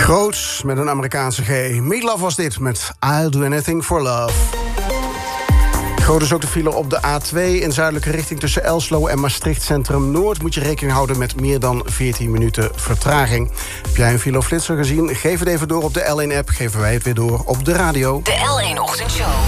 Groots met een Amerikaanse G. Meatloaf was dit met I'll Do Anything for Love. Groot is ook de file op de A2 in zuidelijke richting tussen Elslo en Maastricht Centrum Noord. Moet je rekening houden met meer dan 14 minuten vertraging. Heb jij een filoflitser gezien? Geef het even door op de L1-app. Geven wij het weer door op de radio. De L1 Ochtendshow.